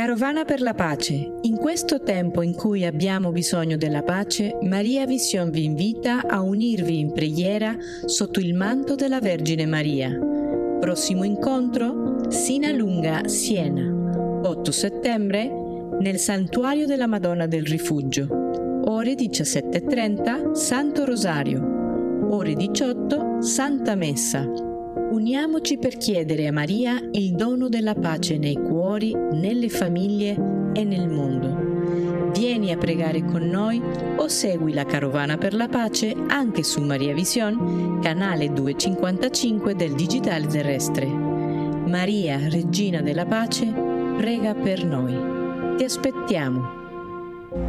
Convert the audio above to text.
Carovana per la pace. In questo tempo in cui abbiamo bisogno della pace, Maria Vision vi invita a unirvi in preghiera sotto il manto della Vergine Maria. Prossimo incontro? Sinalunga, Siena, 8 settembre, nel Santuario della Madonna del Rifugio. Ore 17:30, Santo Rosario. Ore 18, Santa Messa. Uniamoci per chiedere a Maria il dono della pace nei cuori, nelle famiglie e nel mondo. Vieni a pregare con noi o segui la Carovana per la pace anche su Maria Vision, canale 255 del Digitale Terrestre. Maria, Regina della Pace, prega per noi. Ti aspettiamo!